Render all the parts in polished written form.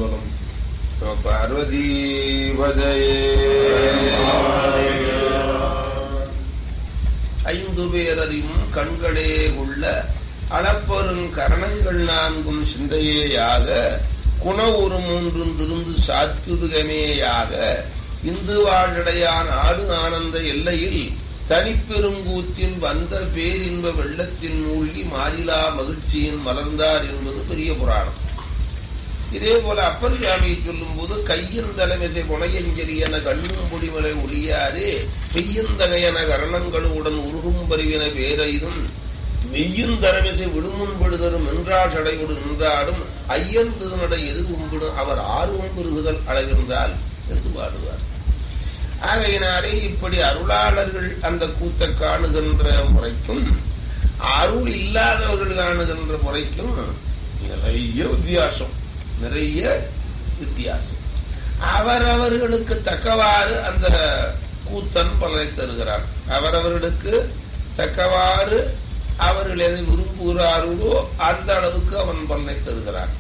திருச்சிற்றம்பலம். பார்வதி பஜயே. ஐந்து பேரறிவும் கண்களே உள்ள அளப்பெரும் கரணங்கள் நான்கும் சிந்தையேயாக குணவுரு மூன்றும் திருந்து சாத்துருகமேயாக இந்து வாழ்டையான் ஆடு ஆனந்த எல்லையில் தனிப்பெருங்கூத்தின் வந்த பேரின்ப வெள்ளத்தின் மூழ்கி மாறிலா மகிழ்ச்சியின் மலர்ந்தார் என்பது பெரிய புராணம். இதே போல அப்பர் சுவாமியை சொல்லும் போது கையின் தலைமைசை புனையஞ்செறி என கண்ணும் பொடிமலை ஒளியாரே பெய்யந்தகையன கரணங்களுடன் உருகும் பரிவின பேரைதும் மெய்யும் தலைமைசை விடுமுன்படுதரும் என்றால் சடையோடு நின்றாடும் ஐயன் திருநடை எது கும்பிடும் அவர் ஆர்வம் பெருகுதல் அளவிருந்தால் என்று பாடுவார். ஆகையினாலே இப்படி அருளாளர்கள் அந்த கூத்தை காணுகின்ற முறைக்கும் அருள் இல்லாதவர்கள் காணுகின்ற முறைக்கும் நிறைய வித்தியாசம். அவரவர்களுக்கு தக்கவாறு அந்த கூத்தன் பலனை தருகிறார். அவரவர்களுக்கு தக்கவாறு அவர்கள் எதை விரும்புகிறார்களோ அந்த அளவுக்கு அவன் பலனை தருகிறான்.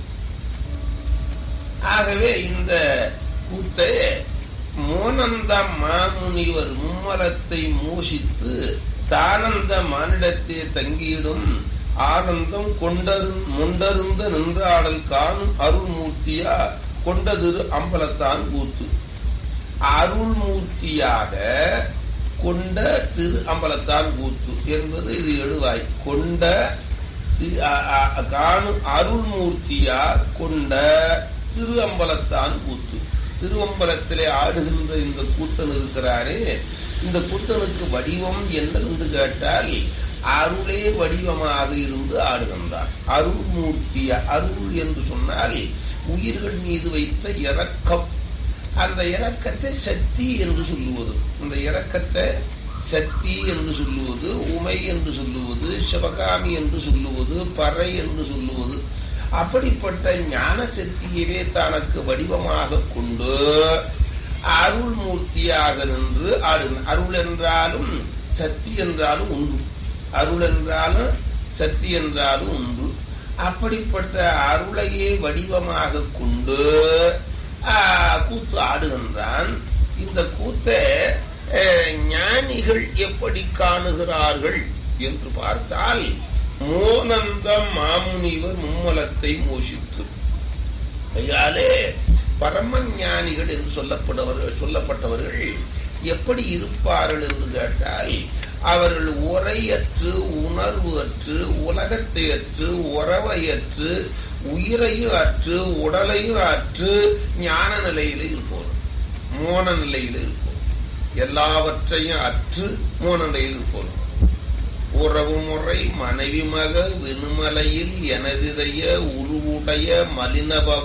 ஆகவே இந்த கூத்தை மோனந்த மாமுனிவர் மும்மலத்தை மோசித்து தானந்த மானிடத்தை தங்கியிடும் ஆனந்தம் முண்டருந்த நின்றாடல் காணும் அருள்மூர்த்தியா கொண்ட திரு அம்பலத்தான் கூத்து. அருள்மூர்த்தியாக கொண்ட திரு அம்பலத்தான் கூத்து என்பது இது எழுவாய். கொண்ட காணும் அருள்மூர்த்தியா கொண்ட திரு அம்பலத்தான் கூத்து. திருவம்பலத்திலே ஆடுகின்ற இந்த கூத்தன் இருக்கிறாரே, இந்த கூத்தனுக்கு வடிவம் என்னென்று கேட்டால் அருளே வடிவமாக இருந்து ஆடுகின்றார். அருள்மூர்த்தியா, அருள் என்று சொன்னால் உயிர்கள் மீது வைத்த இரக்கம். அந்த இரக்கத்தை சக்தி என்று சொல்லுவது, இந்த இரக்கத்தை சக்தி என்று சொல்லுவது, உமை என்று சொல்லுவது, சிவகாமி என்று சொல்லுவது, பறை என்று சொல்லுவது. அப்படிப்பட்ட ஞான சக்தியவே தனக்கு வடிவமாக கொண்டு அருள் மூர்த்தியாக நின்று ஆடுகிறார். அருள் என்றாலும் சக்தி என்றாலும் உண்டு, அருள் என்றாலும் சக்தி என்றாலும் உண்டு. அப்படிப்பட்ட அருளையே வடிவமாக கொண்டு கூத்து ஆடுகின்றான். இந்த கூத்தை ஞானிகள் எப்படி காணுகிறார்கள் என்று பார்த்தால் மோனந்த மாமுனிவர் மும்மலத்தை மோசித்து ஐயாலே பரம ஞானிகள் என்று சொல்லப்பட்டவர்கள் எப்படி இருப்பார்கள் என்று கேட்டால் அவர்கள் உரையற்று உணர்வு அற்று உலகத்தை அற்று உறவையற்று உயிரையும் அற்று உடலையும் அற்று ஞான நிலையில இருப்போம், மோன நிலையில இருப்போம். எல்லாவற்றையும் அற்று மோன நிலையில் இருப்போம். உறவு முறை மனைவி மக வெணுமலையில் எனதிடைய உருவுடைய மலினபவ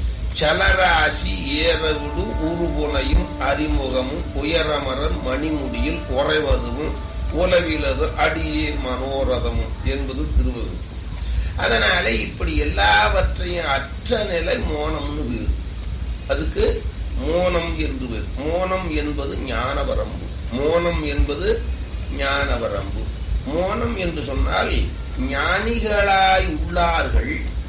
சலராசி ஏறவிடு உருபுனையும் அறிமுகமும் உயரமரன் மணிமுடியில் உறைவதும் உலவிலது அடியே மனோரதமும் என்பது திருவள்ளுவர். அதனால இப்படி எல்லாவற்றையும் அற்ற நிலை மோனம்னு பேரு. அதுக்கு மோனம் என்று பேர். மோனம் என்பது ஞான வரம்பு. மோனம் என்பது ஞான வரம்பு. மோனம் என்று சொன்னால் ஞானிகளாய் உள்ளார்கள்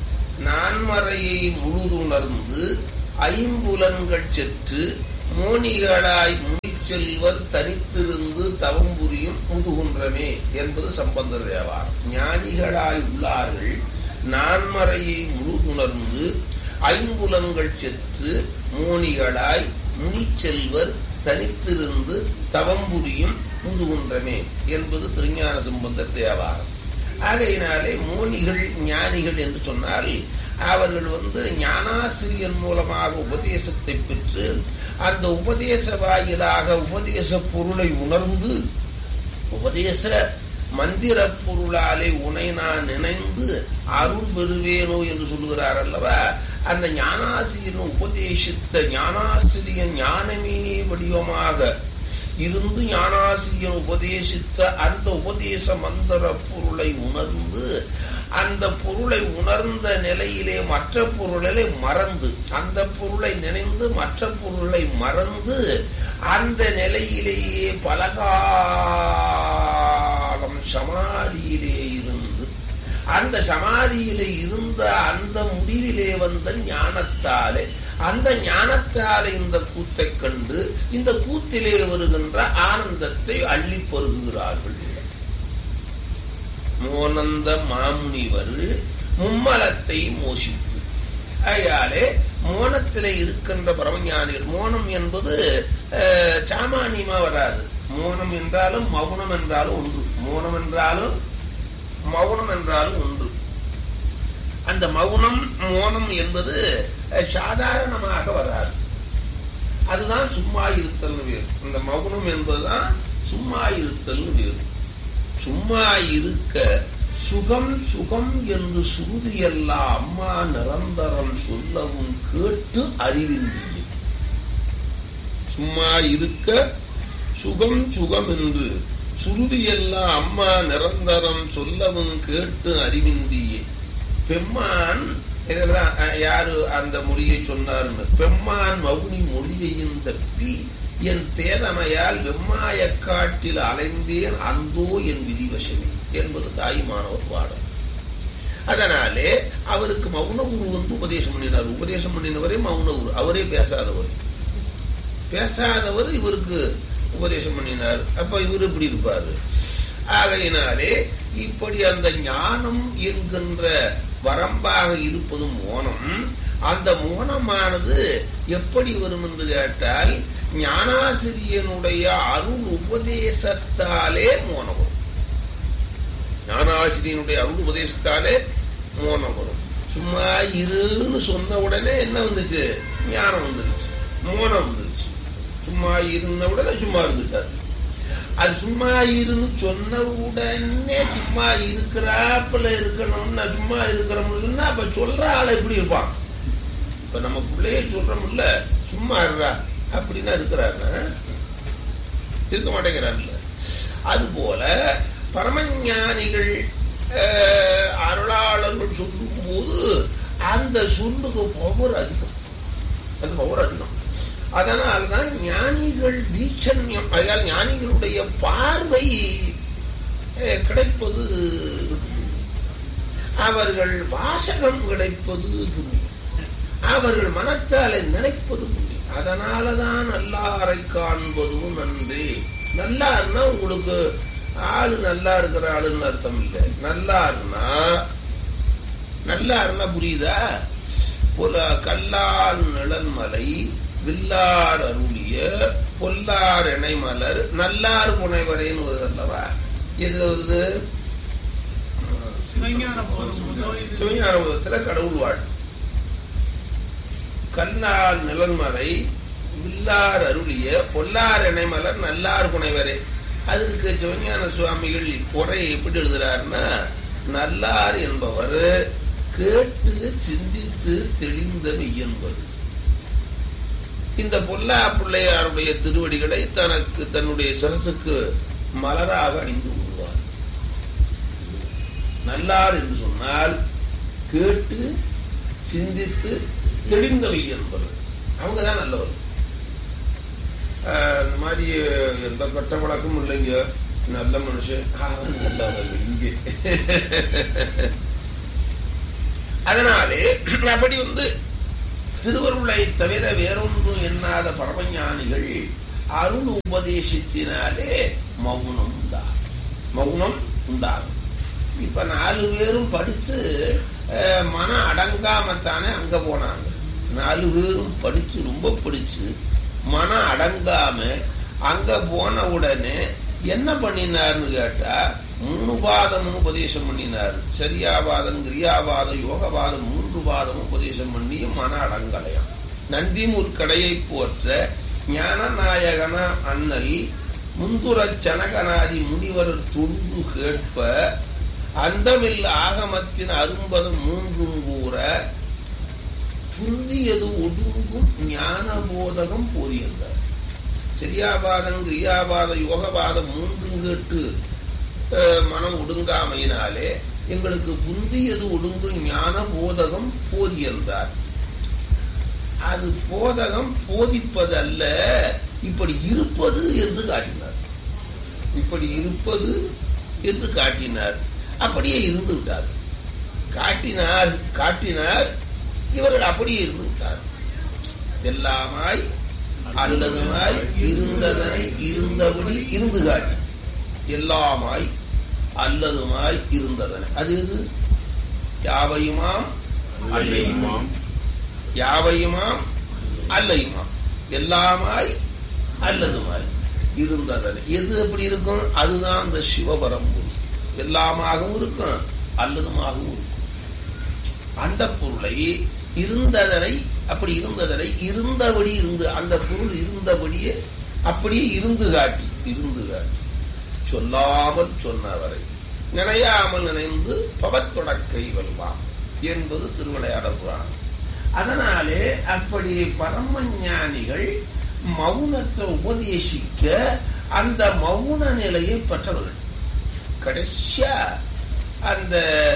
நான்மறையை முழுதுணர்ந்து ஐம்புலன்கள் செற்று மோனிகளாய் முனிச்செல்வர் தனித்திருந்து தவம் புரியும் முதுகுன்றமே என்பது சம்பந்தர் தேவாரம். ஞானிகளாய் உள்ளார்கள் நான்மறையை முழுதுணர்ந்து ஐம்புலன்கள் செற்று மோனிகளாய் முனிச்செல்வர் தனித்திருந்து தவம் புரியும் முதுகுன்றமே என்பது திருஞான சம்பந்தர் தேவாரம். ஆகையினாலே மோனிகள் ஞானிகள் என்று சொன்னால் அவர்கள் ஞானாசிரியன் மூலமாக உபதேசத்தை பெற்று அந்த உபதேச வாயிலாக உபதேச பொருளை உணர்ந்து உபதேச மந்திர பொருளாலே உனை நான் நினைந்து அருள் பெறுவேனோ என்று சொல்லுகிறார் அல்லவா. அந்த ஞானாசிரியன் உபதேசித்த ஞானாசிரியன் ஞானமே வடிவமாக இருந்து ஞானாசிரியன் உபதேசித்த அந்த உபதேச மந்திர பொருளை உணர்ந்து அந்த பொருளை உணர்ந்த நிலையிலே மற்ற பொருளை மறந்து அந்த பொருளை நினைந்து மற்ற பொருளை மறந்து அந்த நிலையிலேயே பலகாலம் சமாதியிலே இருந்து அந்த சமாதியிலே இருந்த அந்த முடிவிலே வந்த ஞானத்தாலே, அந்த ஞானத்தாலே இந்த கூத்தை கண்டு இந்த கூத்திலே வருகின்ற ஆனந்தத்தை அள்ளி பருகுகிறார்கள். மோனந்த மாமுனிவர் மும்மலத்தை மோசித்து. ஆகையாலே மோனத்திலே இருக்கின்ற பரமஞானிகள், மோனம் என்பது சாமானியமா வராது. மோனம் என்றாலும் மௌனம் என்றாலும் ஒன்று. மோனம் என்றாலும் மௌனம் என்றாலும் ஒன்று. அந்த மௌனம் மோனம் என்பது சாதாரணமாக வராது. அதுதான் சும்மா இருத்தல் வேறு. இந்த மௌனம் என்பதுதான் சும்மா இருத்தல் வேறு. சும்மா இருக்க சுகம் சுகம் என்று சுருதியெல்லாம் அம்மா நிரந்தரம் சொல்லவும் கேட்டு அறிவின்றி. சும்மா இருக்க சுகம் சுகம் என்று சுருதியெல்லாம் அம்மா நிரந்தரம் சொல்லவும் கேட்டு அறிவிந்தியே. பெம்மான், இதெல்லாம் யாரு அந்த மொழியை சொன்னார்னு, பெம்மான் மௌனி மொழியையும் தப்பி என் பேதமையால் வெம்மாய காட்டில் அலைந்தேன் அந்தோ என் விதிவசமே என்பது தாயுமானவர் பாடம். அதனாலே அவருக்கு மௌன குரு வந்து உபதேசம் பண்ணினார். உபதேசம் பண்ணினவரே மௌன குரு, அவரே பேசாதவர். பேசாதவர் இவருக்கு உபதேசம் பண்ணினார். அப்ப இவர் எப்படி இருப்பாரு? ஆகையினாலே இப்படி அந்த ஞானம் என்கின்ற வரம்பாக இருப்பது மோனம். அந்த மோனமானது எப்படி வரும் என்று கேட்டால், ஞானாசிரியனுடைய அருள் உபதேசத்தாலே மோனம் வரும். ஞானாசிரியனுடைய அருள் உபதேசத்தாலே மோனம் வரும். சும்மா இருன்னு சொன்ன உடனே என்ன வந்துச்சு? ஞானம் வந்துருச்சு, மோனம் வந்துருச்சு. சும்மா இருந்த உடனே சும்மா இருந்துட்டாரு. அது சும்மா இருன்னு சொன்ன உடனே சும்மா இருக்கிறாப்புல இருக்கணும்னா, சும்மா இருக்கிறோம்னு சொன்னா அப்ப சொல்ற ஆள் எப்படி இருப்பான்? இப்ப நம்ம பிள்ளையே சொல்றோம்ல, சும்மா இருறா அப்படின்னா இருக்கிறாருன்னா இருக்க மாட்டேங்கிறாருல்ல. அது போல பரமஞானிகள் அருளாளர்கள் சொல்லும் போது அந்த சொல்லுக்கு பவர் அதிகம், அது பவர் அதிகம். அதனால்தான் ஞானிகள் தீட்சண்யம், அதால் ஞானிகளுடைய பார்வை கிடைப்பது, அவர்கள் வாசகம் கிடைப்பது புண்ணியம், அவர்கள் மனத்தாலே நினைப்பது புண்ணியம். அதனாலதான் நல்லாரை காண்பதும் நன்றி. நல்லாருன்னா உங்களுக்கு ஆளு நல்லா இருக்கிற ஆளுன்னு அர்த்தம் இல்லை. நல்லாருன்னா புரியுதா? போல கல்லால் நிழன்மலை வில்லார் அருளிய பொல்லார் இணைமலர் நல்லார் புனைவரேன்னு வருது அல்லவா? எதுல வருது? சிவஞான போதத்துல கடவுள் வாழ். கல்லால் நிழன்மலை வில்லார் அருளிய பொல்லார் இணைமலர் நல்லார் புனைவரே. அதற்கு சிவஞான சுவாமிகள் குறை எப்படி எழுதுறாருன்னா, நல்லார் என்பவர் கேட்டு சிந்தித்து தெளிந்தவை என்பது. இந்த பொல்லா பிள்ளையாருடைய திருவடிகளை தனக்கு தன்னுடைய சரசுக்கு மலராக அணிந்து கொள்வார். நல்லார் என்று சொன்னால் கேட்டு சிந்தித்து தெளிந்தவை என்பது. அவங்கதான் நல்லவர். இந்த மாதிரி எந்த கட்ட வழக்கமும் இல்லைங்க. நல்ல மனுஷன் அவன் நல்லவர் இங்கே. அதனாலே அப்படி திருவருளை தவிர வேறொன்றும் எண்ணாத பரமஞானிகள் அருள் உபதேசத்தினாலே மௌனம் உண்டாகும். இப்ப 4 பேரும் படிச்சு மன அடங்காமத்தானே அங்க போனாங்க. 4 பேரும் படிச்சு ரொம்ப படிச்சு மன அடங்காம அங்க போன உடனே என்ன பண்ணினார்னு கேட்டா 3 பாதமும் உபதேசம் பண்ணினார். சரியாவாதம், கிரியாவாதம், யோகவாதம் 3 பாதமும் உபதேசம் பண்ணி மன அடங்கலையாம். நந்தி முற்கடையை போற்ற ஞானநாயகன அண்ணல் முந்துரச் சனகநாதி முனிவர் தொண்டு கேட்ப அந்தமில் ஆகமத்தின் அரும்பதம் 3 கூற புந்தியது ஒடுங்கும் ஞான போதகம் போதியிருந்தார். சரியாபாதம், கிரியாபாதம், யோகபாதம் 3 கேட்டு மனம் ஒடுங்காமையினாலே எங்களுக்கு புந்தியது ஒடுங்கும் ஞான போதகம் போதியிருந்தார். அது போதகம் போதிப்பதல்ல, இப்படி இருப்பது என்று காட்டினார். இப்படி இருப்பது என்று காட்டினார். அப்படியே இருந்து விட்டார். காட்டினார். இவர்கள் அப்படியே இருந்து விட்டார். எல்லாமாய் அல்லதுமாய் இருந்ததனை இருந்தபடி இருந்து காட்டி, எல்லாமாய் அல்லதுமாய் இருந்ததனை. அது எது? யாவையுமாம் அல்லையுமாம், யாவையுமாம் அல்லையுமாம், எல்லாமாய் அல்லதுமாய் இருந்ததனை. எது எப்படி இருக்கும்? அதுதான் அந்த சிவபரம்பொருள். எல்லாமாகவும் இருக்கும், அல்லதுமாகவும் இருக்கும். அந்த பொருளை இருந்ததனை, அப்படி இருந்ததனை இருந்தபடி இருந்து, அந்த பொருள் இருந்தபடியே அப்படியே இருந்து காட்டி, சொல்லாமல் சொன்னவரை நினையாமல் நினைந்து பவத்தொடக்கை வெல்வாம் என்பது திருவிளையாடல் புராணம். அதனாலே அப்படி பரம ஞானிகள் மௌனத்தை உபதேசிக்க அந்த மௌன நிலையை பெற்றவர்கள். கடைசியா அந்த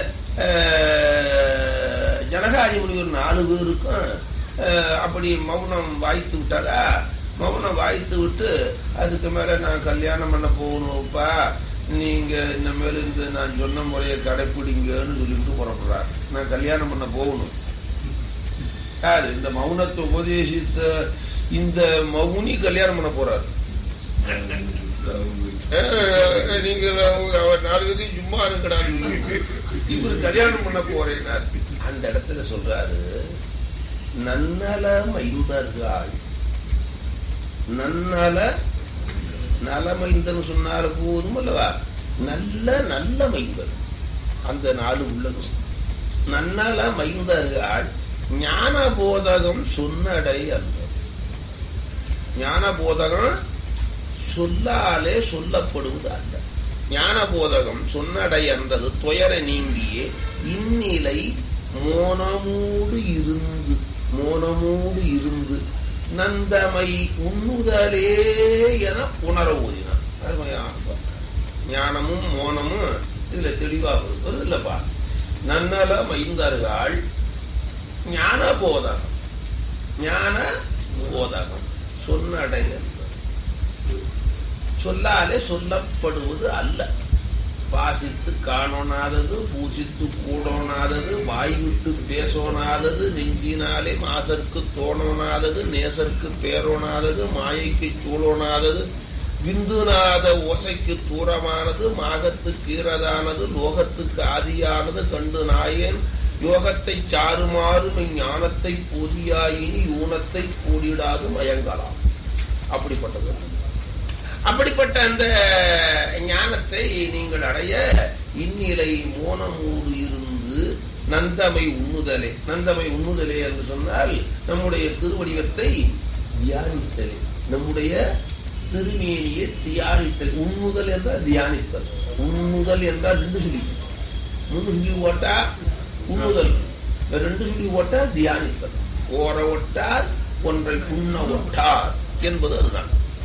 ஜனகாதி முனிவர் 4 பேருக்கும் அப்படி மௌனம் வாய்த்து விட்டாரா. மௌனம் வாய்த்து விட்டு அதுக்கு மேல நான் கல்யாணம் பண்ண போகணும்ப்பா, நீங்க இந்த மேல இருந்து நான் சொன்ன முறையை கடைப்பிடிங்கன்னு சொல்லிட்டு புறப்படுறாரு. நான் கல்யாணம் பண்ண போகணும். யாரு? இந்த மௌனத்தை உபதேசித்த இந்த மௌனி கல்யாணம் பண்ண போறாரு. நீங்க 4 பேரும் சும்மா இருக்கடாது, இவர் கல்யாணம் பண்ண போறேன்னார். அந்த இடத்துல சொல்றாரு, நன்னல மைந்தர்கள், நன்னல நலமைந்தன் சொன்னாரு போதும் அல்லவா, நல்ல நல்ல மைந்தர் அந்த 4 உள்ளது. நன்னல மைந்தர்கள் ஞான போதகம் சொன்னடை அல்ல. ஞான போதகம் சொல்லாலே சொல்லப்படுவது அல்ல. ஞான போதகம் சொன்னடை என்றது துயர நீங்கியே இந்நிலை மோனமோடு இருந்து நந்தமை உண்ணுதலே என உணர ஓதினார். அருமையான ஞானமும் மோனமும் இதுல தெளிவா வருது இல்லப்பா. நன்னல மைந்தர்கள் ஞான போதகம், ஞான போதகம் சொன்னடை சொல்லாலே சொல்லப்படுவது அல்ல. வாசித்து காணோனாதது, பூசித்து கூடோனாதது, வாய்விட்டு பேசோனாதது, நெஞ்சினாலே மாசற்கு தோணோனாதது, நேசற்கு பேரோனாதது, மாயைக்கு சூழோனாதது, விந்துநாத ஓசைக்கு தூரமானது, மாகத்துக்கு ஈரதானது, லோகத்துக்கு ஆதியானது கண்டு நாயேன் யோகத்தை சாருமாறு ஞானத்தை போதியாயினி ஊனத்தை கூடிடாது மயங்கலாம். அப்படிப்பட்டது. அப்படிப்பட்ட அந்த ஞானத்தை நீங்கள் அடைய இந்நிலை மோனமோடு இருந்து நந்தமை உண்ணுதலே. நந்தமை உண்ணுதலே என்று சொன்னால் நம்முடைய திருவடிவத்தை தியானித்தலே, நம்முடைய திருமேனியை தியானித்தல். உண்ணுதல் என்றால் தியானித்தல். உண்ணுதல் என்றால் 2 சொல்லி, 3 சொல்லி போட்டா உண்ணுதல், 2 சொல்லி போட்டா தியானித்தல். ஓர ஒட்டார் ஒன்றை உண்ண ஒட்டார் என்பது அதுதான்.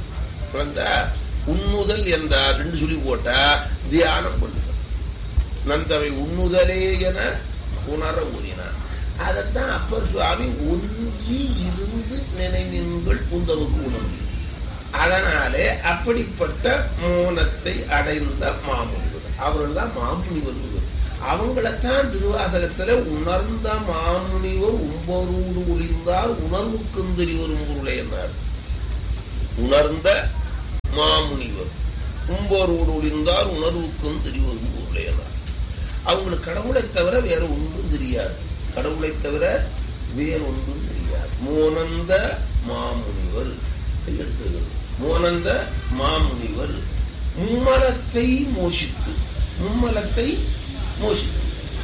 உண்ணுதல் என்றார் 2 சொல்லி போட்டா தியானம் பண்ணுதல். நந்தவை உண்ணுதலே என உணர ஊதினார். அதைத்தான் அப்பர் சுவாமி ஒன்றி இருந்து நினைவுகள் உந்தவுக்கு உணர்வு. அதனாலே அப்படிப்பட்ட மோனத்தை அடைந்த மாமுனிவர், அவர்கள் தான் மாமுனிவர். அவங்களைத்தான் திருவாசகத்துல உணர்ந்த மாமுனிவர் உம்பரோடு ஒளிந்தார் உணர்வுக்கும் தெரிவரும் பொருளை என்றார். உணர்ந்த மாமுனிவர் உம்போரோடு ஒளிந்தார் உணர்வுக்கும் தெரிவரும் பொருளை என்றார். அவங்களுக்கு கடவுளை தவிர வேற ஒன்றும் தெரியாது. கடவுளை தவிர வேற ஒன்றும் தெரியாது. மோனந்த மாமுனிவர் எடுத்துகிறது. மோனந்த மாமுனிவர் மும்மலத்தை மோசித்து, மும்மலத்தை மோசித்து.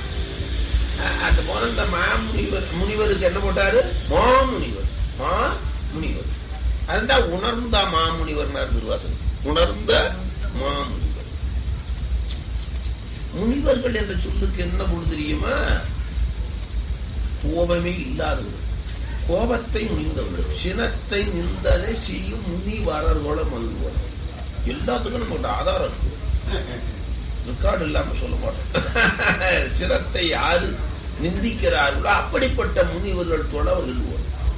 அந்த மோனந்த மாமுனிவர் முனிவருக்கு என்ன போட்டாரு? மாமுனிவர். மாமுனிவர் அதுதான் உணர்ந்த மாமுனிவர் திருவாசகம். உணர்ந்த மாமுனிவர். முனிவர்கள் என்ற சொல்லுக்கு என்ன பொருள் தெரியுமா? கோபமே இல்லாதவர்கள், கோபத்தை முனிந்தவர்கள், சினத்தை நிந்தனை செய்யும் முனிவரர்களோட மகிழ்வோம். எல்லாத்துக்கும் நம்ம ஆதாரம் இருக்கு, ரெக்கார்டு இல்லாம சொல்ல மாட்டோம். சினத்தை யாரு நிந்திக்கிறார்களோ அப்படிப்பட்ட முனிவர்கள் தொட மகிழ்வோம்.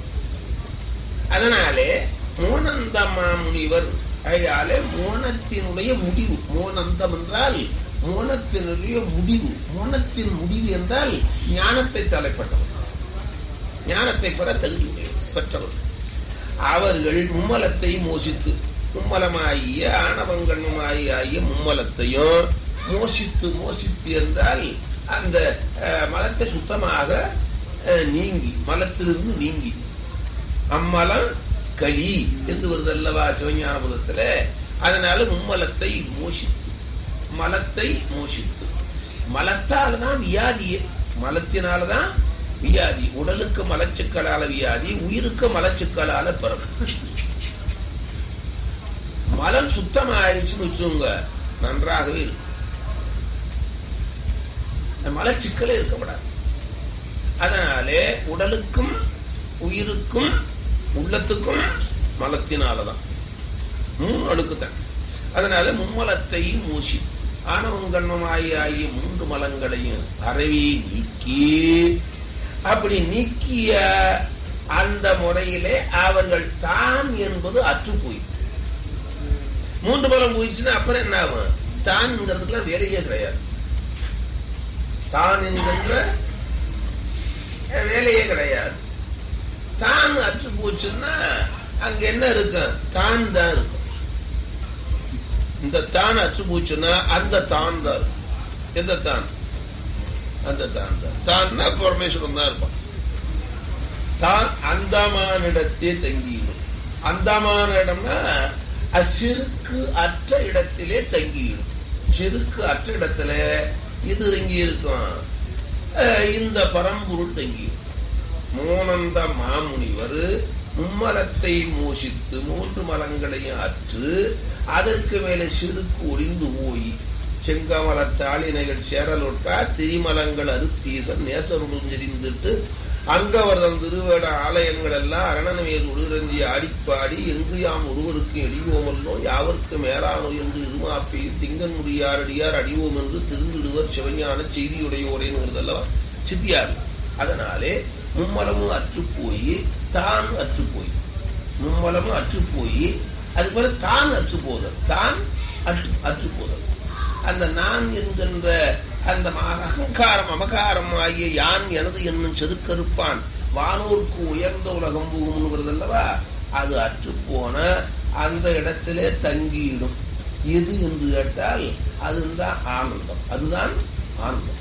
அதனாலே மோனந்த மாமுனிவர். அதனாலே மோனத்தினுடைய முடிவு, மோனந்தம் என்றால் மோனத்தினுடைய முடிவு. மோனத்தின் முடிவு என்றால் ஞானத்தை தலைப்பட்டவர், ஞானத்தை பெற தகுதி பெற்றவர். அவர்கள் மும்மலத்தை மோசித்து, மும்மலமாகிய ஆணவங்கண்ணுமாகிய மும்மலத்தையும் மோசித்து, மோசித்து என்றால் அந்த மலத்தை சுத்தமாக நீங்கி, மலத்திலிருந்து நீங்கி, அம்மலம் களி என்று வருது அல்லவா சிவஞான புதத்துல. அதனால மும்மலத்தை மோசித்து, மலத்தை மோசித்து. மலத்தால்தான் வியாதியே, மலத்தினால்தான் வியாதி. உடலுக்கு மலச்சிக்கலால வியாதி, உயிருக்கு மலச்சிக்கலால பிறகு. மலம் சுத்தமாயிருச்சுன்னு வச்சுங்க, நன்றாகவே இருக்கும். மலச்சிக்கலே இருக்கப்படாது. அதனாலே உடலுக்கும் உயிருக்கும் உள்ளத்துக்கும் மலத்தினாலதான், 3 அடுக்குத்தான். அதனால மும்மலத்தை மூசி ஆணவங்கண்மமாகிய 3 மலங்களையும் அறவே நீக்கி, அப்படி நீக்கிய அந்த முறையிலே அவர்கள் தான் என்பது அற்று போய் 3 மலம் போயிடுச்சுன்னா அப்புறம் என்ன ஆகும்? தான்ங்கிறதுக்குலாம் வேலையே கிடையாது. தான் என்கின்ற வேலையே கிடையாது. தான் அற்று போச்சுன்னா அங்க என்ன இருக்கும்? தான் தான் இருக்கும். இந்த தான் அற்று போச்சுன்னா அந்த தான் தான் இருக்கும். எந்த தான்? அந்த தான் தான். தான்னா பரமேஸ்வரன் தான் இருப்பான். தான் அந்தமானிடத்தே தங்கிடும். அந்தமான இடம்னா அச்சிறுக்கு அற்ற இடத்திலே தங்கிடும். சிறுக்கு அற்ற இடத்துல இது தங்கி இருக்கும், இந்த பரம்பொருள் தங்கிடும். மோனந்த மாமுனிவர் மும்மலத்தை மோசித்து 3 மலங்களையும் அற்று அதற்கு மேலே சிறுக்கு ஒளிந்து போய் செங்கமலத்தாளினைகள் சேரலொட்டா திரிமலங்கள் அறுத்தீசன் நேசருடன் தெரிந்துட்டு அங்கவர்தம் திருவேட ஆலயங்கள் எல்லாம் அரணமேது உடுரஞ்சி ஆடிப்பாடி எங்கு யாம் ஒருவருக்கு எடிவோமல்லோ யாவருக்கு மேலானோ என்று இருமாப்பையில் திங்கன் முடியாரடியார் அடிவோம் என்று திருந்திடுவர் சிவஞான செய்தியுடையோரேங்கிறதல்லவா சித்தியார். அதனாலே மும்மலமும் அற்று போய் தான் அற்று போய், மும்மலமும் அற்று போய் அது போல தான் அற்று போதல், தான் அற்று போதல். அந்த நான் என்கின்ற அந்த அகங்காரம் அமகாரம் ஆகிய யான் எனது என்னும் செதுக்கறுப்பான் வானோருக்கு உயர்ந்த உலகம் போகும்ங்கிறதல்லவா, அது அற்று போன அந்த இடத்திலே தங்கிடும். எது என்று கேட்டால் அதுதான் ஆனந்தம். அதுதான் ஆனந்தம்.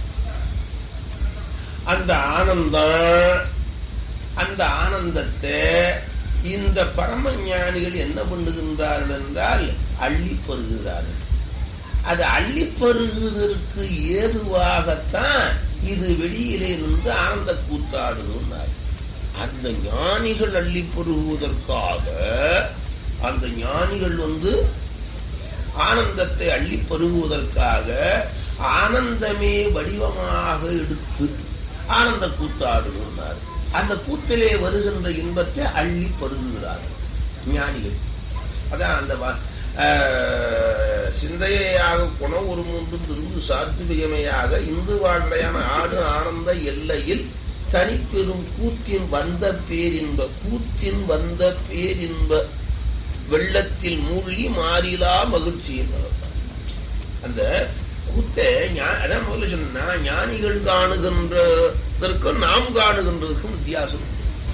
அந்த ஆனந்தம், அந்த ஆனந்தத்தை இந்த பரம ஞானிகள் என்ன பண்ணுகின்றார்கள் என்றால் அள்ளி பருகிறார்கள். அது அள்ளி பருகுவதற்கு ஏதுவாகத்தான் இது வெளியிலே நின்று ஆனந்த கூத்தாடுகிறார். அந்த ஞானிகள் அள்ளி பருகுவதற்காக அந்த ஞானிகள் ஆனந்தத்தை அள்ளி பருகுவதற்காக ஆனந்தமே வடிவமாக எடுத்து ஆனந்த கூத்தாடுகிறார். அந்த கூத்திலே வருகின்ற இன்பத்தை அள்ளி பருகுகிறார்கள் ஞானிகள். அதான் அந்த சிந்தையாக குண ஒரு மூன்றும் திருந்து சாத்துவியமையாக இந்து வாழ்க்கையான ஆடு ஆனந்த எல்லையில் தனிப்பெரும் கூத்தின் வந்த பேரின்ப, கூத்தின் வந்த பேரின்ப வெள்ளத்தில் மூழ்கி மாறிலா மகிழ்ச்சி. அந்த கூத்தை அதான் முதல்ல சொன்னா, ஞானிகள் காணுகின்றதற்கும் நாம் காணுகின்றதற்கும் வித்தியாசம்.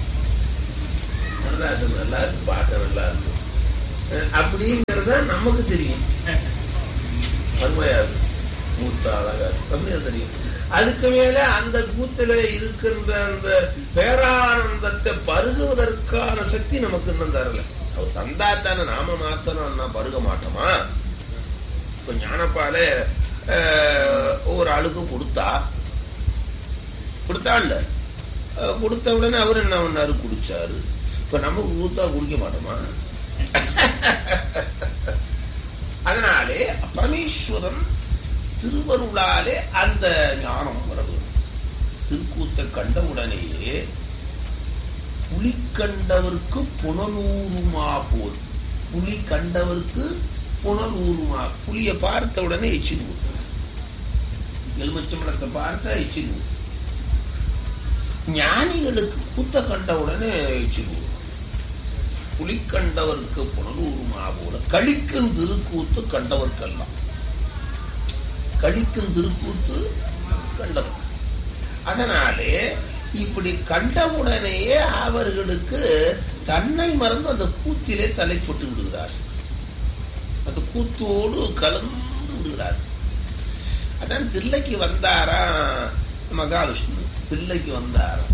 நல்லா இருக்கு, நல்லா இருக்கு, பார்க்க நல்லா இருக்கு அப்படிங்கிறத நமக்கு தெரியும். அருமையாது கூத்த அழகா அப்படின்னு தெரியும். அதுக்கு மேல அந்த கூத்துல இருக்கின்ற அந்த பேரானந்தத்தை பருகுவதற்கான சக்தி நமக்கு இன்னும் தரல. அவர் தந்தாத்தான நாம மாத்தணும் பருக மாட்டோமா? இப்ப ஞானப்பால ஒரு ஆளுக்கு கொடுத்தாள், கொடுத்த உடனே அவர் என்ன பண்ணாரு? குடிச்சாரு. இப்ப நமக்கு கொடுத்தா குடிக்க மாட்டோமா? அதனாலே பரமேஸ்வரன் திருவருளாலே அந்த ஞானம் வரவு. திருக்கூத்தை கண்டவுடனேயே புலி கண்டவருக்கு புனலூருமா போல், புலி கண்டவருக்கு புனலூருமா. புலியை பார்த்த உடனே எச்சிடுவோம், எலுமிச்சம்பழத்தை பார்த்தா எச்சிடுவோம். ஞானிகளுக்கு கூத்த கண்ட உடனே எச்சிடுவோம். புலி கண்டவருக்கு புனலூருமா போல கழிக்கும் திருக்கூத்து கண்டவர்க்கெல்லாம். கழிக்கும் திருக்கூத்து கண்டது. அதனாலே இப்படி கண்டவுடனேயே அவர்களுக்கு தன்னை மறந்து அந்த கூத்திலே தலைப்பட்டு விடுகிறார். அந்த கூத்தோடு கலந்து விடுகிறார். அதான் தில்லைக்கு வந்தாரா மகாவிஷ்ணு, தில்லைக்கு வந்தாராம்.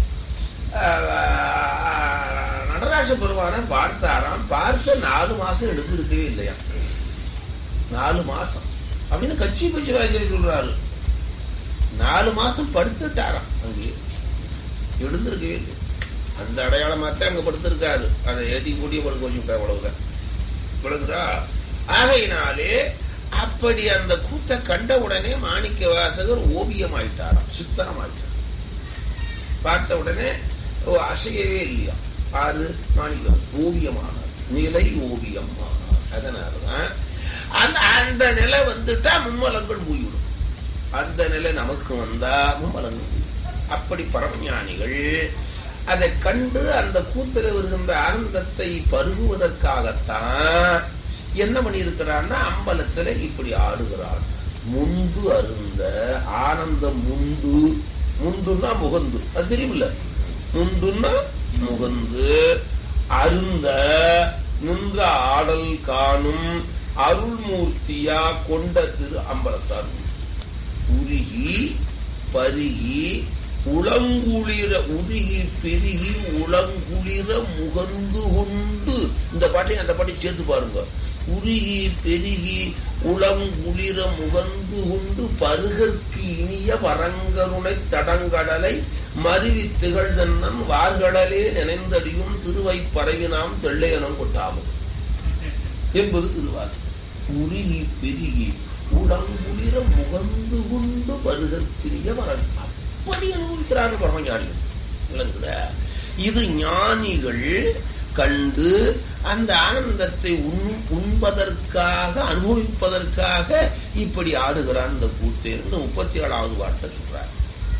நடராஜ பெருமானை பார்த்தாராம். பார்த்து 4 மாசம் எழுந்திருக்கவே இல்லையா. 4 மாசம் அப்படின்னு கட்சி பட்சி வாங்கி சொல்றாரு. 4 மாசம் படுத்துட்டாராம். அங்கே எழுந்திருக்கவே இல்லை. அந்த அடையாளமாத்தான் அங்க படுத்திருக்காரு. அதை ஏற்றி கூட்டிய படுக்க வச்சுட்டா அவ்வளவுதான். விளக்குதா? ஆகையினாலே அப்படி அந்த கூத்தை கண்ட உடனே மாணிக்க வாசகர் ஓவியம் ஆயிட்டாராம், சித்தனம் ஆயிட்டார். பார்த்த உடனே அசையவே இல்லையா. ஆறு மாணிக்கம் ஓவியமானார், நிலை ஓவியம் ஆனார். அதனாலதான் அந்த நிலை வந்துட்டா மும்மலங்கள் போய்விடும். அந்த நிலை நமக்கு வந்தா மும்மலங்கள். அப்படி பரமஞானிகள் அதை கண்டு அந்த கூத்துல வருகின்ற ஆனந்தத்தை பருகுவதற்காகத்தான் என்ன பண்ணி இருக்கிறான்னா அம்பலத்துல இப்படி ஆடுகிறார். முந்து அருந்த ஆனந்தம் முண்டு, முண்டுன்னா முகந்து, அது தெரியுமில்ல. முண்டுன்னா முகந்து அருந்த நின்ற ஆடல் காணும் அருள்மூர்த்தியா கொண்ட திரு அம்பலத்தார் உருகி பருகி உளங்குளிர உருகி பெருகி உளங்குளிர முகந்து கொண்டு. இந்த பாட்டையும் அந்த பாட்டையும் சேர்த்து பாருங்க. உருகி பெருகி உளங்குளிர முகந்து கொண்டு பருகற்கு இனிய வரங்கருணை தடங்கடலை மருவி திகழ்தன்னன் வார்களே நினைந்தடியும் திருவை பரவினாம் தெள்ளையனம் கொட்டாமும் என்பது திருவாசகம். உருகி பெருகி உளங்குளிர முகந்து கொண்டு பருகற்கினிய வரங்க அப்படி அனுபவிக்கிறார்கள் பரமஞானிகள். விளங்குத? இது ஞானிகள் கண்டு அந்த ஆனந்தத்தை உண்பதற்காக அனுபவிப்பதற்காக இப்படி ஆடுகிறான் இந்த கூத்து. 37வது பாட்டை சொல்றார்.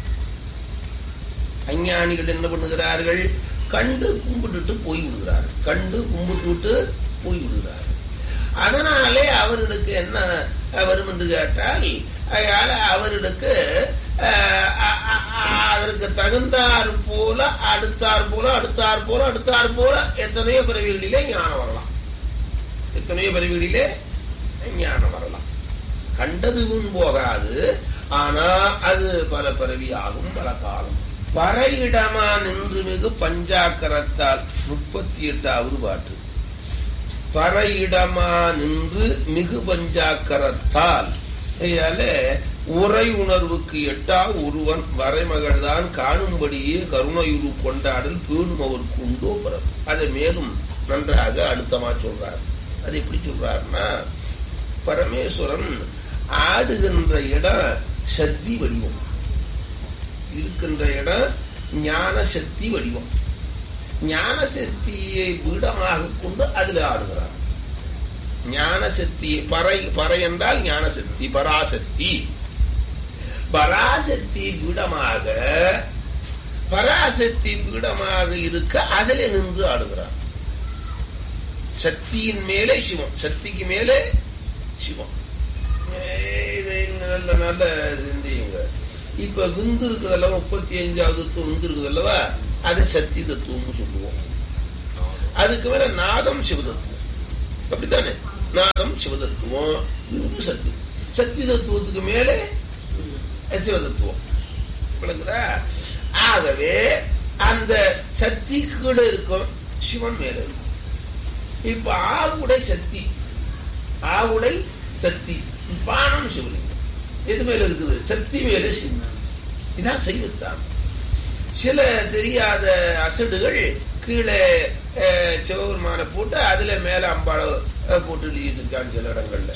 அஞ்ஞானிகள் என்ன பண்ணுகிறார்கள்? கண்டு கும்பிட்டுட்டு போய் விடுகிறார்கள். கண்டு கும்பிட்டு போய் விடுகிறார்கள். அதனாலே அவர்களுக்கு என்ன வரும் என்று கேட்டால் அவர்களுக்கு அதற்கு தகுந்தார் போல அடுத்தார் போல எத்தனையோ பிறவிகளிலே ஞானம் வரலாம். எத்தனையோ பிறவிகளிலே ஞானம் வரலாம். கண்டது முன் போகாது. ஆனா அது பல பிறவி ஆகும், பல காலம். பறையிடமா நின்று மிகு பஞ்சாக்கரத்தால் 38வது பாட்டு. பறையிடமா நின்று மிகு பஞ்சாக்கரத்தால் உரை உணர்வுக்கு எட்டா ஒருவன் வரைமகள்தான் காணும்படியே கருணையுரு கொண்டாடல் பேணும் அவருக்கு உண்டோ பிறகு. அதை மேலும் நன்றாக அழுத்தமா சொல்றார். அது எப்படி சொல்றாருன்னா, பரமேஸ்வரன் ஆடுகின்ற இடம் சக்தி வடிவம், இருக்கின்ற இடம் ஞான சக்தி வடிவம். ஞான சக்தியை பீடமாக கொண்டு அதில் ஆடுகிறார். ஞான சக்தி பறை என்றால் ஞான சக்தி, பராசக்தி. பராசக்தி பீடமாக இருக்க அதில் நின்று ஆடுகிறார். சக்தியின் மேலே சிவம், சக்திக்கு மேலே சிவம். நல்ல நல்ல சிந்தியுங்க. இப்ப விந்து இருக்குதல்லவா, 35வது விந்து இருக்குதல்லவா, அது சக்தி தத்துவம்னு சொல்லுவோம். அதுக்கு மேல நாதம் சிவதத்துவம். அப்படித்தானே? நாதம் சிவதத்துவம், விந்து சக்தி. சக்தி தத்துவத்துக்கு மேலே சிவதத்துவம். விளங்குதா? ஆகவே அந்த சக்தி கீழே இருக்கும், சிவன் மேல இருக்கும். இப்ப ஆவுடை சக்தி, ஆவுடை சக்தி, பானம் சிவலிங்கம். எது மேல இருக்குது? சக்தி மேல சிவன். இதான் செய்வத்தான். சில தெரியாத அசடுகள் கீழே சிவபெருமான போட்டு அதுல மேல அம்பாள போட்டு எழுதியிருக்காங்க சில இடங்கள்ல.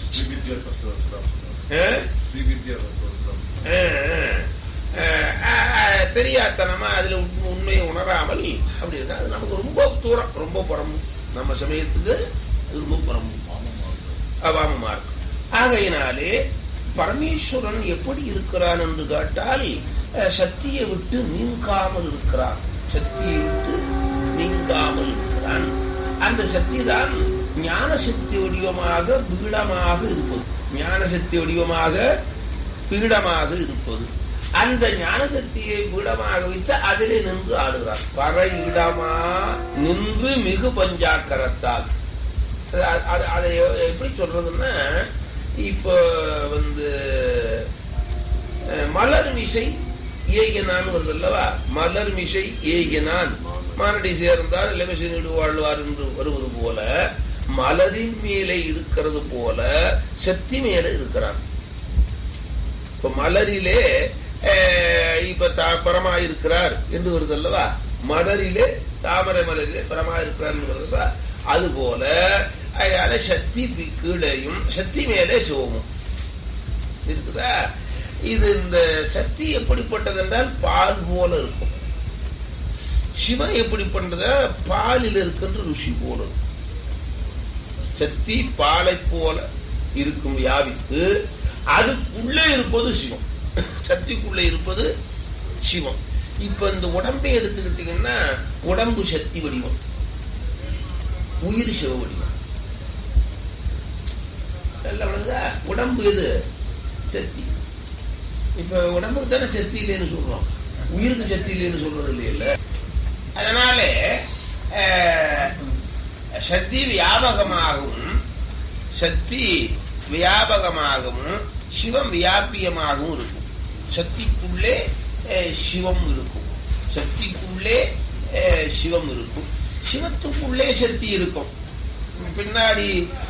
தெரியாதனமா அதுல உண்மையை உணராமல் அப்படி இருக்கு. அது நமக்கு ரொம்ப தூரம், ரொம்ப புறமும். நம்ம சமயத்துக்கு ரொம்ப புறமும் அவாமமா இருக்கு. ஆகையினாலே பரமேஸ்வரன் எப்படி இருக்கிறான் என்று கேட்டால் சக்தியை விட்டு நீங்காமல் இருக்கிறான். சக்தியை விட்டு நீங்காமல் இருக்கிறான். அந்த சக்தி தான் ஞான சக்தி வடிவமாக பீடமாக இருப்பது. ஞான சக்தி வடிவமாக பீடமாக இருப்பது. அந்த ஞான சக்தியை பீடமாக வைத்து அதிலே நின்று ஆடுகிறார். பற இடமா நின்று மிகு பஞ்சாக்கரத்தால். அதை எப்படி சொல்றதுன்னா, இப்போ மலர் மிசை ஏகினான் வருது அல்லவா? மலர் மிசை ஏகினான் மாரடி சேர்ந்தால் இளமிசை நீடு வாழ்வார் என்று வருவது போல, மலரின் மேலே இருக்கிறது போல சக்தி மேலே இருக்கிறான். இப்ப மலரிலே இப்ப பரமாயிருக்கிறார் என்று வருது அல்லவா? மலரிலே, தாமரை மலரிலே பரமாயிருக்கிறார் என்று வருது. அது போல அதனால சக்தி கீழேயும் சக்தி மேலே சிவமும் இருக்குதா? இது இந்த சக்தி எப்படிப்பட்டது என்றால் பால் போல இருக்கும். சிவம் எப்படி பண்றத? பாலில் இருக்கின்ற ருசி போல இருக்கும். சக்தி பாலை போல இருக்கும் வியாபித்து, அதுக்குள்ளே இருப்பது சிவம். சக்திக்குள்ளே இருப்பது சிவம். இப்ப இந்த உடம்பை எடுத்துக்கிட்டீங்கன்னா, உடம்பு சக்தி வடிவம், உயிர் சிவ வடிவம். உடம்பு எது? சக்தி. இப்ப உடம்புக்கு தானே சக்தி இல்லைன்னு சொல்றோம், உயிருக்கு சக்தி இல்லைன்னு சொல்றது இல்லையில. அதனால சக்தி வியாபகமாகவும் சிவம் வியாபியமாகவும் இருக்கும். சக்திக்குள்ளே சிவம் இருக்கும், சக்திக்குள்ளே சிவம் இருக்கும், சிவத்துக்குள்ளே சக்தி இருக்கும். பின்னாடி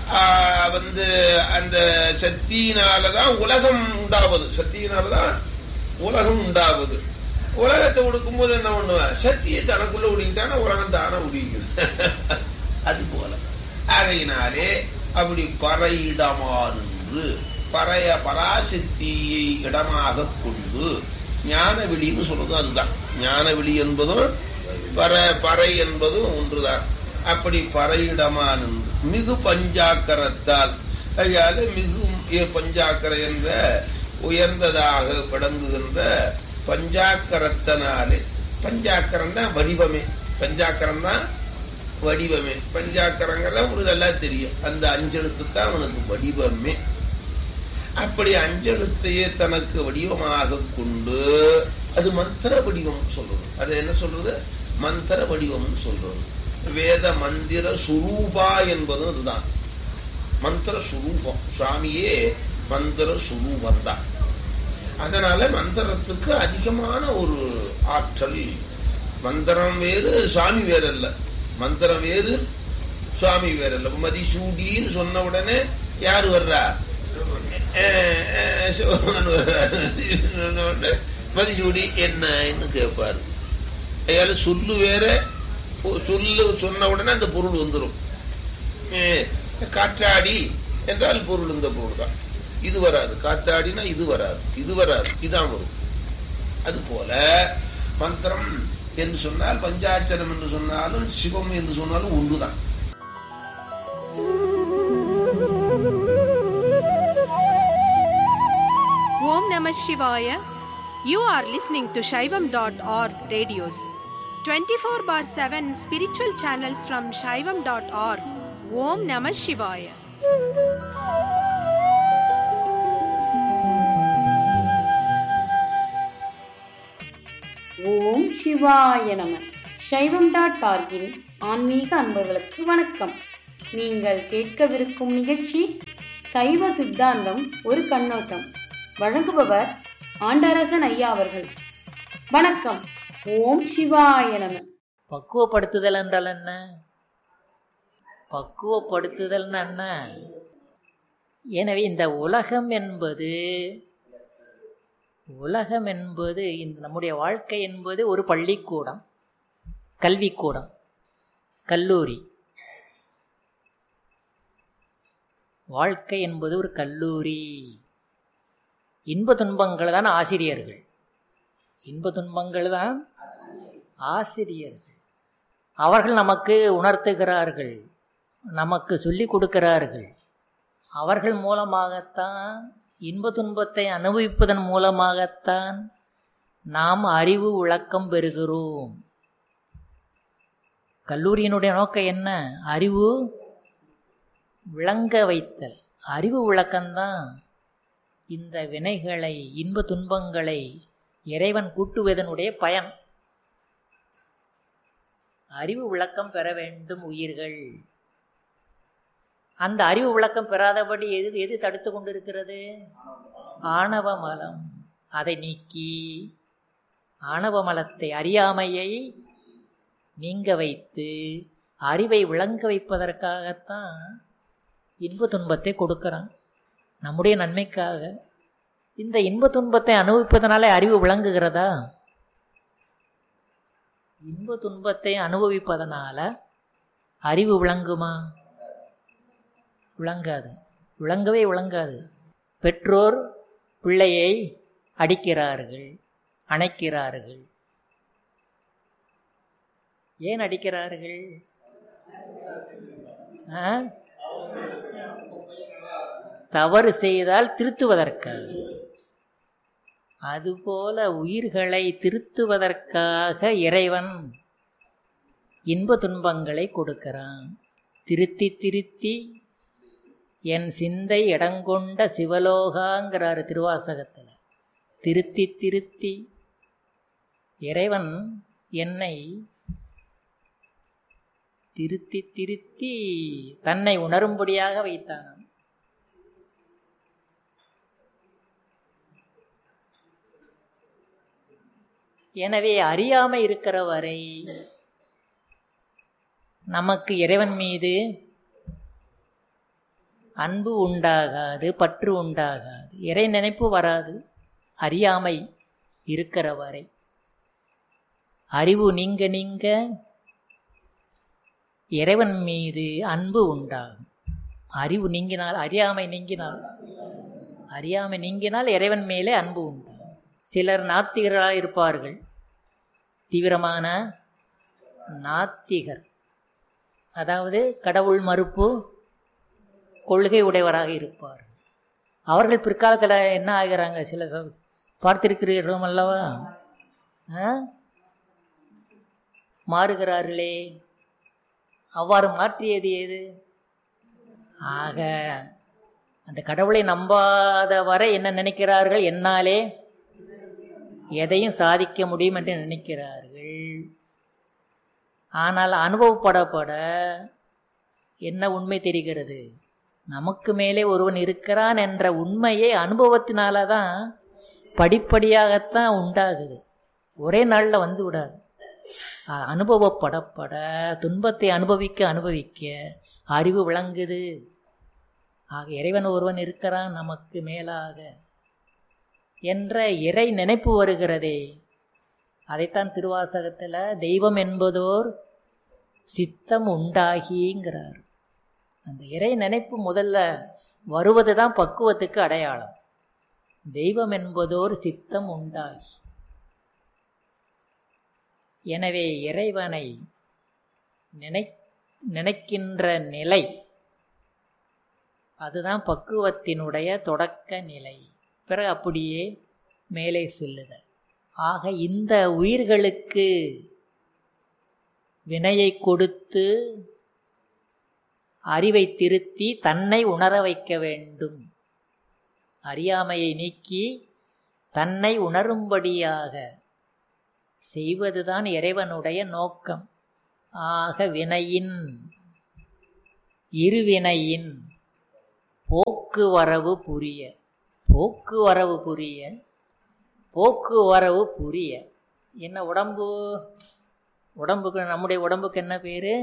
அந்த சக்தியினாலதான் உலகம் உண்டாவது, சக்தியினாலதான் உலகம் உண்டாவது. உலகத்தை உடுக்கும் போது என்ன பண்ணுவேன்? சக்தியை தனக்குள்ள உடிக்கிட்டான உலகம் தானே உடிக்குது. அது போல ஆகையினாலே அப்படி பறையிடமா நின்று பராசக்தியை இடமாக கொண்டு ஞான வெளின்னு சொல்றது அதுதான். ஞான வெளி என்பதும் பறை என்பதும் ஒன்றுதான். அப்படி பறையிடமா நின்று மிகு பஞ்சாக்கரத்தால், அதனால மிகு பஞ்சாக்கரை என்ற உயர்ந்ததாக விளங்குகின்ற பஞ்சாக்கரத்தினாலே. பஞ்சாக்கரம் தான் வடிவமே, பஞ்சாக்கரம் தான் வடிவமே. பஞ்சாக்கரங்கிறத உங்களுக்கு எல்லாம் தெரியும். அந்த அஞ்செழுத்து தான் அவனுக்கு வடிவமே. அப்படி அஞ்செழுத்தையே தனக்கு வடிவமாக கொண்டு, அது மந்திர வடிவம் சொல்றது. அது என்ன சொல்றது? மந்திர வடிவம் சொல்றது. வேத மந்திர சுரூபா என்பதும் அதுதான். மந்திர சுரூபம், சுவாமியே மந்திர சுரூபம் தான். அதனால மந்திரத்துக்கு அதிகமான ஒரு ஆற்றல். மந்திரம் வேறு, சுவாமி வேற அல்ல. மந்திரம் வேறு, சுவாமி வேற அல்ல. மதிசூடின்னு சொன்ன உடனே யாரு வர்றா? மதிசூடி என்னன்னு கேட்பாரு. அதால சொல்லு வேற, சொல்லு சொன்ன உடனே அந்த பொருள் வந்துடும். காற்றாடி என்றால் பொருள் இந்த பொருள் தான். இது வராது. காத்தாடினா இது வராது, இது வராது, இதான் வரும். அது போல மந்திரம் என்று சொன்னால், பஞ்சாட்சரம் என்று சொன்னாலும், சிவம் என்று சொன்னாலும் ஒன்றுதான். Om Namah Shivaya. You are listening to Shaivam.org radios. 24/7 spiritual channels from Shaivam.org. Om Namah Shivaya. ஓம் சிவாய நம. சைவம்.org-இன் ஆன்மீக அன்பர்களுக்கு வணக்கம். நீங்கள் கேட்கவிருக்கும் நிகழ்ச்சி சைவ சித்தாந்தம் ஒரு கண்ணோட்டம். வழங்குபவர் ஆண்டரசன் ஐயா அவர்கள். வணக்கம். ஓம் சிவாய நம. பக்குவப்படுத்துதல் என்றால் என்ன? பக்குவப்படுத்துதல் என்ன? எனவே இந்த உலகம் என்பது இந்த நம்முடைய வாழ்க்கை என்பது ஒரு பள்ளிக்கூடம், கல்விக்கூடம், கல்லூரி. வாழ்க்கை என்பது ஒரு கல்லூரி. இன்ப துன்பங்கள் தான் ஆசிரியர்கள். இன்ப துன்பங்கள் தான் ஆசிரியர்கள். அவர்கள் நமக்கு உணர்த்துகிறார்கள், நமக்கு சொல்லிக் கொடுக்கிறார்கள். அவர்கள் மூலமாகத்தான், இன்ப துன்பத்தை அனுபவிப்பதன் மூலமாகத்தான் நாம் அறிவு விளக்கம் பெறுகிறோம். கல்லூரியினுடைய நோக்கம் என்ன? அறிவு விளங்க வைத்தல். அறிவு விளக்கம்தான் இந்த வினைகளை, இன்ப துன்பங்களை இறைவன் கூட்டுவதனுடைய பயன். அறிவு விளக்கம் பெற வேண்டும் உயிர்கள். அந்த அறிவு விளக்கம் பெறாதபடி எது தடுத்து கொண்டிருக்கிறது? ஆணவ மலம். அதை நீக்கி ஆணவ மலத்தை, அறியாமையை நீங்க வைத்து அறிவை விளங்க வைப்பதற்காகத்தான் இன்ப துன்பத்தை கொடுக்கிறான், நம்முடைய நன்மைக்காக. இந்த இன்ப துன்பத்தை அனுபவிப்பதனாலே அறிவு விளங்குகிறதா? இன்ப துன்பத்தை அனுபவிப்பதனால அறிவு விளங்குமா? விளங்காது, விளங்கவே விளங்காது. பெற்றோர் பிள்ளையை அடிக்கிறார்கள், அணைக்கிறார்கள். ஏன் அடிக்கிறார்கள்? தவறு செய்தால் திருத்துவதற்காக. அதுபோல உயிர்களை திருத்துவதற்காக இறைவன் இன்ப துன்பங்களை கொடுக்கிறான். திருத்தி திருத்தி என் சிந்தை இடங்கொண்ட சிவலோகாங்கிறாரு திருவாசகத்தில். திருத்தி திருத்தி இறைவன் என்னை திருத்தி திருத்தி தன்னை உணரும்படியாக வைத்தான். எனவே அறியாமை இருக்கிற வரை நமக்கு இறைவன் மீது அன்பு உண்டாகாது, பற்று உண்டாகாது, இறை நினைப்பு வராது. அறியாமை இருக்கிற வரை. அறிவு நீங்க நீங்க இறைவன் மீது அன்பு உண்டாகும். அறிவு நீங்கினால், அறியாமை நீங்கினால் இறைவன் மேலே அன்பு உண்டாகும். சிலர் நாத்திகர்களாக இருப்பார்கள், தீவிரமான நாத்திகர், அதாவது கடவுள் மறுப்பு கொள்கை உடையவராக இருப்பார். அவர்கள் பிற்காலத்தில் என்ன ஆகிறாங்க? சில பார்த்திருக்கிறீர்களும் அல்லவா? மாறுகிறார்களே. அவ்வாறு மாற்றியது ஏது? ஆக அந்த கடவுளை நம்பாத வரை என்ன நினைக்கிறார்கள்? என்னாலே எதையும் சாதிக்க முடியும் என்று நினைக்கிறார்கள். ஆனால் அனுபவப்படப்பட என்ன உண்மை தெரிகிறது? நமக்கு மேலே ஒருவன் இருக்கிறான் என்ற உண்மையை அனுபவத்தினால தான் படிப்படியாகத்தான் உண்டாகுது, ஒரே நாளில் வந்து விடாது. அனுபவப்படப்பட, துன்பத்தை அனுபவிக்க அனுபவிக்க அறிவு விளங்குது. ஆக இறைவன் ஒருவன் இருக்கிறான் நமக்கு மேலாக என்ற இறை நினைப்பு வருகிறதே. அதைத்தான் திருவாசகத்தில் தெய்வம் என்பதோர் சித்தம் உண்டாகிங்கிறார். அந்த இறை நினைப்பு முதல்ல வருவது தான் பக்குவத்துக்கு அடையாளம். தெய்வம் என்பதோர் சித்தம் உண்டாகி. எனவே இறைவனை நினைக்கின்ற நிலை, அதுதான் பக்குவத்தினுடைய தொடக்க நிலை. பிறகு அப்படியே மேலே செல்லுதல். ஆக இந்த உயிர்களுக்கு வினையை கொடுத்து அறிவை திருத்தி தன்னை உணர வைக்க வேண்டும். அறியாமையை நீக்கி தன்னை உணரும்படியாக செய்வதுதான் இறைவனுடைய நோக்கம். ஆக வினையின், இருவினையின் போக்குவரவு புரிய, போக்குவரவு புரிய, போக்குவரவு புரிய. என்ன உடம்பு? உடம்புக்கு, நம்முடைய உடம்புக்கு என்ன பேரு?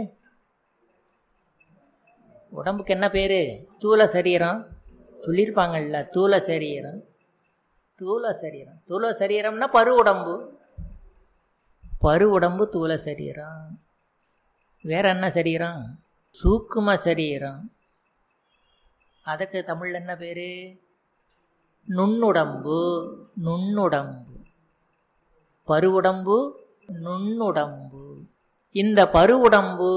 உடம்புக்கு என்ன பேரு? தூல சரீரம் சொல்லியிருப்பாங்கல்ல, தூல சரீரம். தூல சரீரம், தூல சரீரம்னா பரு உடம்பு. பரு உடம்பு தூல சரீரம். வேற என்ன சரீரம்? சூக்கும சரீரம். அதுக்கு தமிழ்ல என்ன பேரு? நுண்ணுடம்பு. நுண்ணுடம்பு, பருவுடம்பு, நுண்ணுடம்பு. இந்த பருவுடம்பு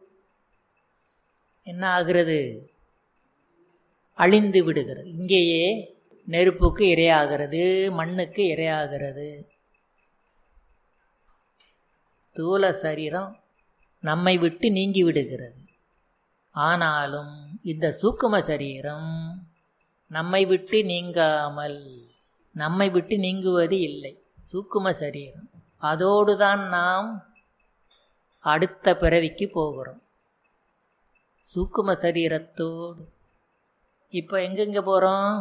என்ன ஆகிறது? அழிந்து விடுகிறது. இங்கேயே நெருப்புக்கு இரையாகிறது, மண்ணுக்கு இரையாகிறது. தூல சரீரம் நம்மை விட்டு நீங்கி விடுகிறது. ஆனாலும் இந்த சூக்கும சரீரம் நம்மை விட்டு நீங்காமல், நம்மை விட்டு நீங்குவது இல்லை சூக்கும சரீரம். அதோடு தான் நாம் அடுத்த பிறவிக்கு போகிறோம், சூக்கும சரீரத்தோடு. இப்போ எங்கெங்க போகிறோம்?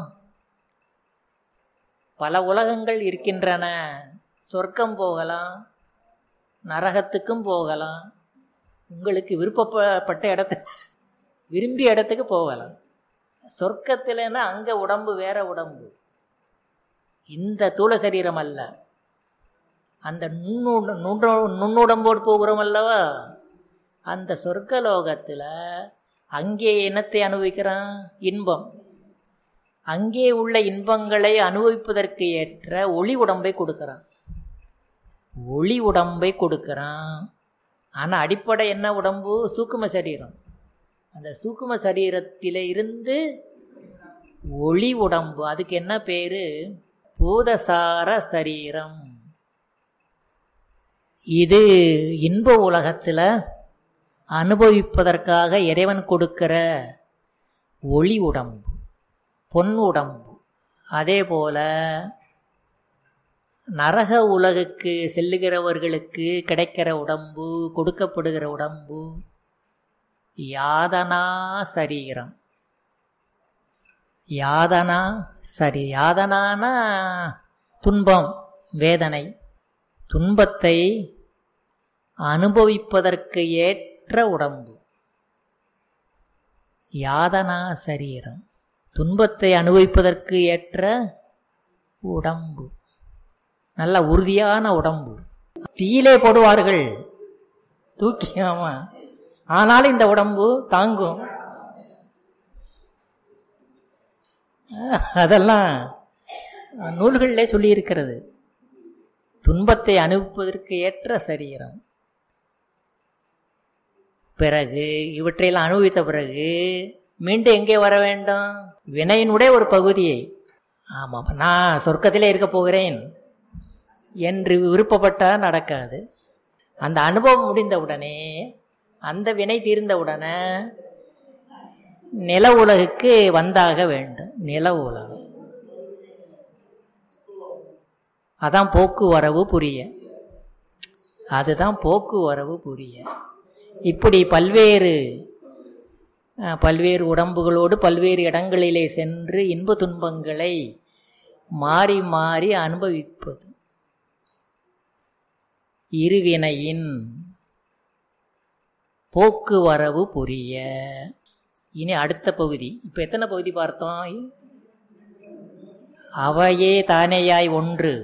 பல உலகங்கள் இருக்கின்றன. சொர்க்கம் போகலாம், நரகத்துக்கும் போகலாம், உங்களுக்கு விருப்பப்பட்ட இடத்துக்கு, விரும்பிய இடத்துக்கு போகலாம். சொர்க்கத்தில்னா அங்கே உடம்பு வேற உடம்பு, இந்த தூள சரீரம் அல்ல. அந்த நுண்ணுடம்போடு போகிறோம் அல்லவா, அந்த சொர்க்கலோகத்தில் அங்கே என்னத்தை அனுபவிக்கிறான்? இன்பம். அங்கே உள்ள இன்பங்களை அனுபவிப்பதற்கு ஏற்ற ஒளி உடம்பை கொடுக்கிறான், ஒளி உடம்பை கொடுக்கிறான். ஆனால் அடிப்படை என்ன உடம்பு? சூக்கும சரீரம். அந்த சூக்கும சரீரத்தில இருந்து ஒளி உடம்பு, அதுக்கு என்ன பேரு? பூதசார சரீரம். இது இன்ப உலகத்தில் அனுபவிப்பதற்காக இறைவன் கொடுக்கிற ஒளி உடம்பு, பொன் உடம்பு. அதே போல நரக உலகுக்கு செல்லுகிறவர்களுக்கு கிடைக்கிற உடம்பு, கொடுக்கப்படுகிற உடம்பு யாதனா சரீரம். யாதனா சரி, யாதனான துன்பம், வேதனை, துன்பத்தை அனுபவிப்பதற்கு ஏற்ற உடம்பு. யாதனா சரீரம், துன்பத்தை அனுபவிப்பதற்கு ஏற்ற உடம்பு, நல்ல உறுதியான உடம்பு. தீயிலே போடுவார்கள் தூக்கி, ஆமா, ஆனாலும் இந்த உடம்பு தாங்கும். அதெல்லாம் நூல்களிலே சொல்லியிருக்கிறது. துன்பத்தை அனுபவிப்பதற்கு ஏற்ற சரீரம். பிறகு இவற்றையெல்லாம் அனுபவித்த பிறகு மீண்டும் எங்கே வர வேண்டும்? வினையினுடைய ஒரு பகுதியை. ஆமாம், நான் சொர்க்கத்திலே இருக்க போகிறேன் என்று விருப்பப்பட்டால் நடக்காது. அந்த அனுபவம் முடிந்தவுடனே, அந்த வினை தீர்ந்தவுடனே நில உலகுக்கு வந்தாக வேண்டும். நில உலகம் அதான் போக்குவரவு புரிய, அதுதான் போக்குவரவு புரிய. இப்படி பல்வேறு உடம்புகளோடு பல்வேறு இடங்களிலே சென்று இன்ப துன்பங்களை மாறி மாறி அனுபவிப்பது இருவினையின் போக்குவரவு புரிய. இனி அடுத்த பகுதி. இப்ப எத்தனை பகுதி பார்த்தோம்? அவையே தானேயாய் ஒன்று,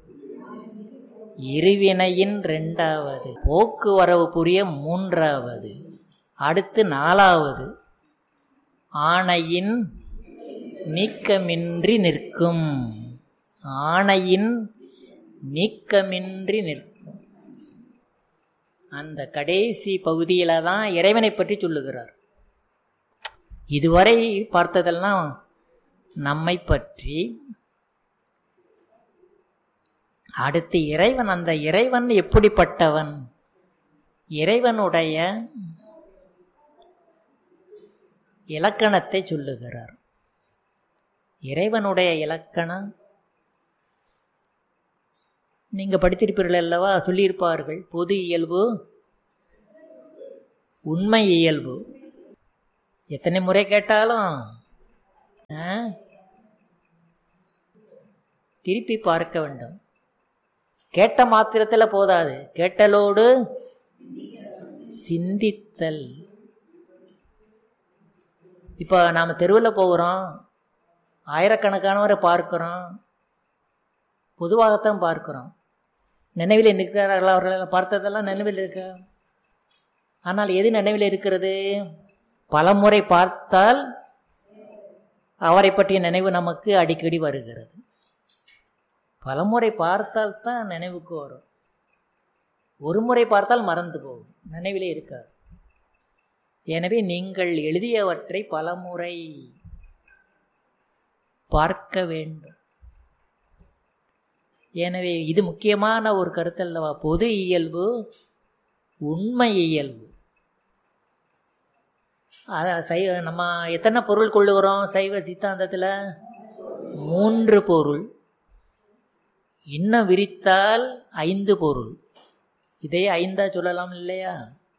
இருவினையின் 2வது, போக்குவரவு புரிய 3வது, அடுத்து 4வது, ஆணையின் நீக்கமின்றி நிற்கும். ஆணையின் நீக்கமின்றி நிற்கும். அந்த கடைசி பகுதியில தான் இறைவனை பற்றி சொல்லுகிறார். இதுவரை பார்த்ததெல்லாம் நம்மை பற்றி. அடுத்து இறைவன். அந்த இறைவன் எப்படிப்பட்டவன்? இறைவனுடைய இலக்கணத்தை சொல்லுகிறார். இறைவனுடைய இலக்கணம் நீங்க படித்திருப்பீர்கள் அல்லவா, சொல்லியிருப்பார்கள். பொது இயல்பு, உண்மை இயல்பு. எத்தனை முறை கேட்டாலும் திருப்பி பார்க்க வேண்டும். கேட்ட மாத்திரத்தில் போதாது, கேட்டலோடு சிந்தித்தல். இப்போ நாம் தெருவில் போகிறோம், ஆயிரக்கணக்கானவரை பார்க்கிறோம், பொதுவாகத்தான் பார்க்கிறோம். நினைவில் நிற்கிறார்களா? அவர்கள் பார்த்ததெல்லாம் நினைவில் இருக்க. ஆனால் எது நினைவில் இருக்கிறது? பலமுறை பார்த்தால் அவரை பற்றிய நினைவு நமக்கு அடிக்கடி வருகிறது. பலமுறை பார்த்தால் தான் நினைவுக்கு வரும். ஒரு முறை பார்த்தால் மறந்து போகும், நினைவிலே இருக்காது. எனவே நீங்கள் எழுதியவற்றை பலமுறை பார்க்க வேண்டும். எனவே இது முக்கியமான ஒரு கருத்து அல்லவா? பொது இயல்பு, உண்மை இயல்பு. நம்ம எத்தனை பொருள் கொள்ளுகிறோம் சைவ சித்தாந்தத்தில்? 3 பொருள். இன்னும் விரித்தால் 5 பொருள். இதே 5 சொல்லலாம் இல்லையா?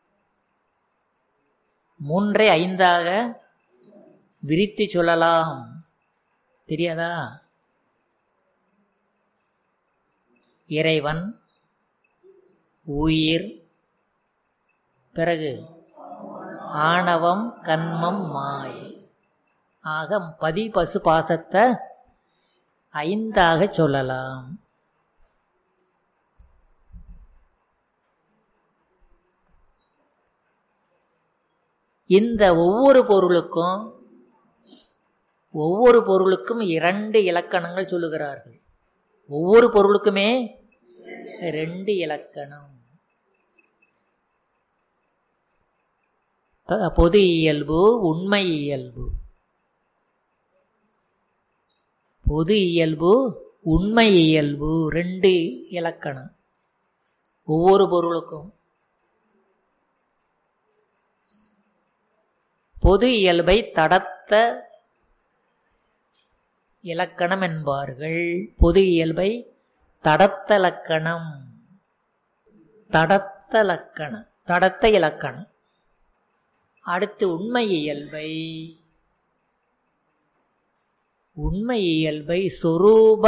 3ஐ 5ஆக விரித்து சொல்லலாம். தெரியாதா? இறைவன், உயிர், பிறகு ஆணவம், கன்மம், மாயை. ஆக பதி பசு பாசத்தை 5ஆக சொல்லலாம். இந்த ஒவ்வொரு பொருளுக்கும் 2 இலக்கணங்கள் சொல்லுகிறார்கள். ஒவ்வொரு பொருளுக்குமே 2 இலக்கணம். பொது இயல்பு, உண்மை இயல்பு. பொது இயல்பு, உண்மை இயல்பு 2 இலக்கணம் ஒவ்வொரு பொருளுக்கும். பொது இயல்பை தடத்த இலக்கணம் என்பார்கள். பொது இயல்பை தடத்த இலக்கணம், தடத்த இலக்கணம். அடுத்து உண்மை இயல்பை சொரூப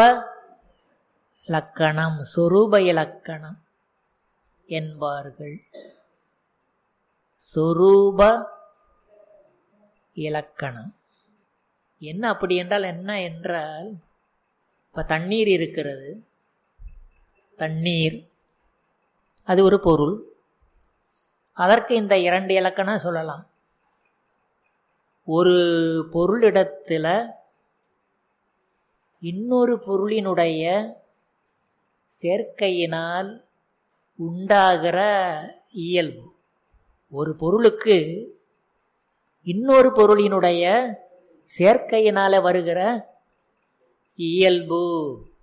இலக்கணம் என்பார்கள். சொரூப இலக்கணம் என்ன? அப்படி என்றால் என்ன என்றால், இப்ப தண்ணீர் இருக்கிறது. தண்ணீர் அது ஒரு பொருள். அதற்கு இந்த 2 இலக்கணம் சொல்லலாம். ஒரு பொருளிடத்தில் இன்னொரு பொருளினுடைய சேர்க்கையினால் உண்டாகிற இயல்பு. ஒரு பொருளுக்கு இன்னொரு பொருளினுடைய சேர்க்கையினால வருகிற இயல்பு